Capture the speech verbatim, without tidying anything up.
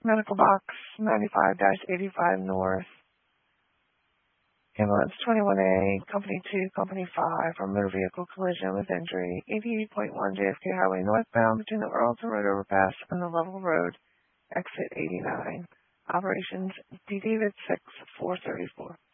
Medical Box ninety-five eighty-five North. Ambulance twenty-one A, Company two, Company five, for motor vehicle collision with injury, eighty-eight point one J F K Highway northbound between the Earlton Road overpass and the Level Road, exit eighty-nine. Operations D David six four thirty-four.